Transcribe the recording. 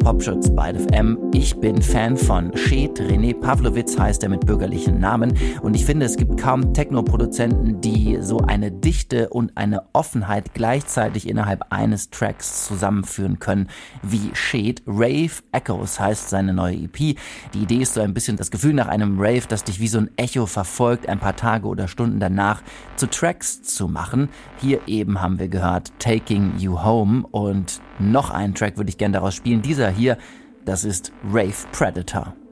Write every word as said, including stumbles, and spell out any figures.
Popschutz bei F M. Ich bin Fan von Shed. René Pavlovitz heißt er mit bürgerlichen Namen. Und ich finde, es gibt kaum Techno-Produzenten, die so eine Dichte und eine Offenheit gleichzeitig innerhalb eines Tracks zusammenführen können wie Shed. Rave Echoes heißt seine neue E P. Die Idee ist so ein bisschen das Gefühl nach einem Rave, das dich wie so ein Echo verfolgt, ein paar Tage oder Stunden danach zu Tracks zu machen. Hier eben haben wir gehört Taking You Home und noch einen Track würde ich gerne daraus spielen. Dieser hier, das ist Rave Predator.